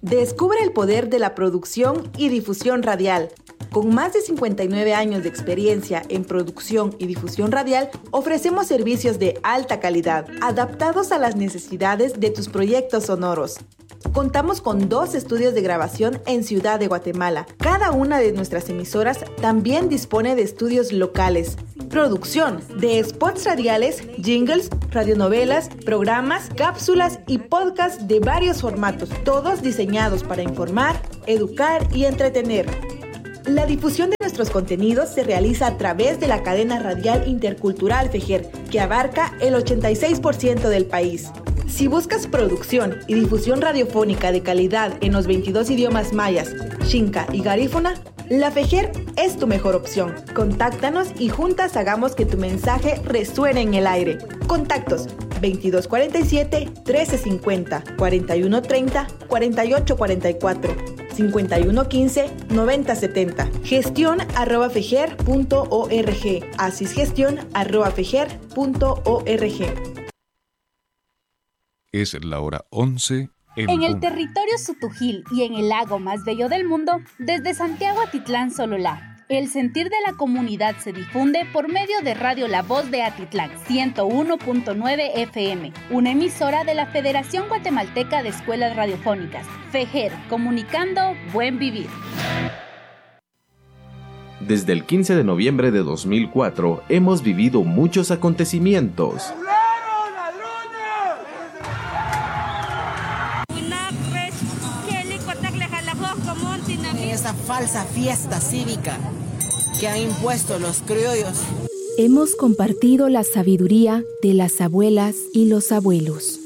Descubre el poder de la producción y difusión radial. Con más de 59 años de experiencia en producción y difusión radial, ofrecemos servicios de alta calidad, adaptados a las necesidades de tus proyectos sonoros. Contamos con 2 estudios de grabación en Ciudad de Guatemala. Cada una de nuestras emisoras también dispone de estudios locales. Producción de spots radiales, jingles, radionovelas, programas, cápsulas y podcasts de varios formatos, todos diseñados para informar, educar y entretener. La difusión de nuestros contenidos se realiza a través de la cadena radial intercultural FEJER, que abarca el 86% del país. Si buscas producción y difusión radiofónica de calidad en los 22 idiomas mayas, xinca y garífuna, la FEJER es tu mejor opción. Contáctanos y juntas hagamos que tu mensaje resuene en el aire. Contactos 2247 1350 4130 4844 5115 9070. Gestión@fejer.org. asisgestión@fejer.org. Es la hora 11 en el territorio Sutujil y en el lago más bello del mundo, desde Santiago Atitlán Sololá. El sentir de la comunidad se difunde por medio de Radio La Voz de Atitlán, 101.9 FM, una emisora de la Federación Guatemalteca de Escuelas Radiofónicas, FEJER, comunicando buen vivir. Desde el 15 de noviembre de 2004 hemos vivido muchos acontecimientos. Esa falsa fiesta cívica que han impuesto los criollos. Hemos compartido la sabiduría de las abuelas y los abuelos.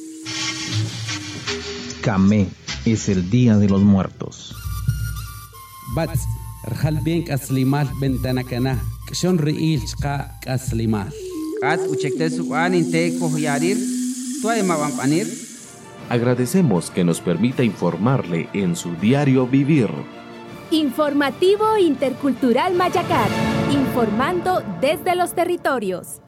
Camé es el Día de los Muertos. Bats, Rjalbien Kaslimal Bentanacana, Kshon Riil Chka Kaslimal. Kat Uchektesu Aninte Kohyarir, Tuaima Vampanir. Agradecemos que nos permita informarle en su diario vivir. Informativo Intercultural Mayacar, informando desde los territorios.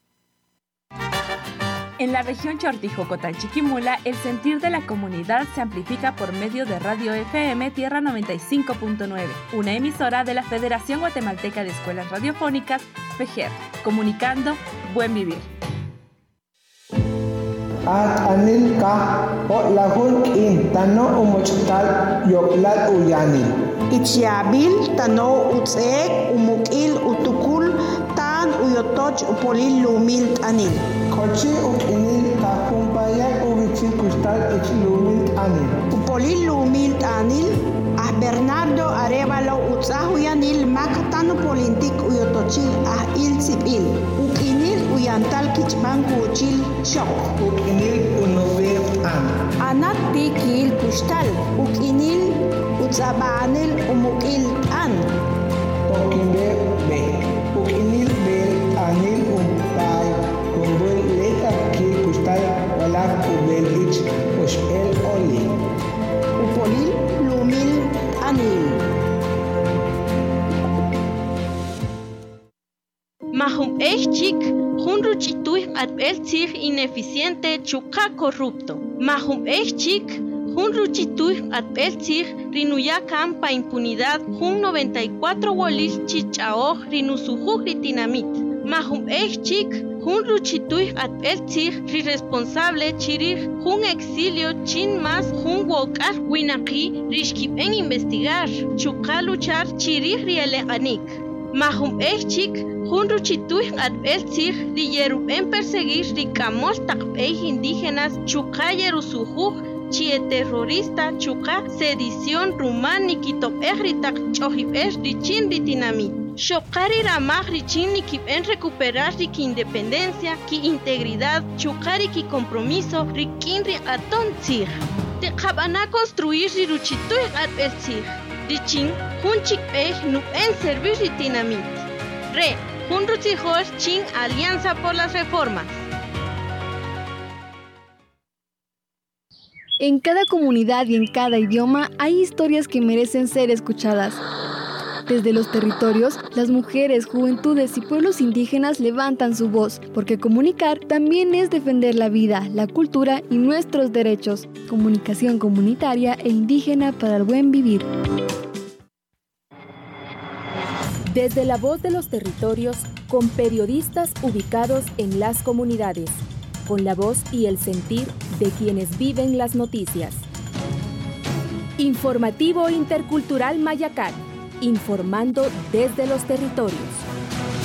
En la región Chortijocotán-Chiquimula, el sentir de la comunidad se amplifica por medio de Radio FM Tierra 95.9, una emisora de la Federación Guatemalteca de Escuelas Radiofónicas, FEJER, comunicando buen vivir. Anil ka lahun in tano umuchtal yoklat uyani. Ichiabil tano utzek umukil utukul tan uyotoch upolil lumil anil. Kochi ukinil ka kumpayak uvichil kustal lumil anil. Upolil lumil anil. Ah Bernardo Arevalo utzahuyanil makatano polintik uyotochil ah ilsipil. Ukinil uyantal kichman kuchil shok. Ukinil unover an. Anat tikil kustal. Ukinil utzabanil umukil an. Ukinil be. Ukinil be anil umpay. Kumbul leta kil kustal walak ubel ich uspel oli. Upolil lumil anil. Mahum chik hunru chituy atbeltzig ineficiente chuka corrupto. Mahum chik hunru chituy atbeltzig rinuyakam pa impunidad hun 94 wolis chichaoj rinusujuk ritinamit. Mahum chik hunru chituy atbeltzig responsable chirij hun exilio chin mas hun wokar winaki rishkipen investigar chuka luchar chirij rieleganik. Mahum chik hunru chituy atbeltzig riyerupen perseguir rikamol takpej indígenas chuka yerusujuk chie terrorista chuka sedición rumani kitopej ritak chojipej richin ritinamit. Shokari ramaj richin nikipen recuperar riki independencia, ki integridad, chukari ki compromiso, rikin ri aton tzig. Te kabana construir riruchituy atbeltzig. Richin hunchik pej nupen servir ritinamit. Re, hunrutzijor chin Alianza por las Reformas. En cada comunidad y en cada idioma hay historias que merecen ser escuchadas. Desde los territorios, las mujeres, juventudes y pueblos indígenas levantan su voz, porque comunicar también es defender la vida, la cultura y nuestros derechos. Comunicación comunitaria e indígena para el buen vivir. Desde la voz de los territorios, con periodistas ubicados en las comunidades, con la voz y el sentir de quienes viven las noticias. Informativo Intercultural Mayacán, informando desde los territorios.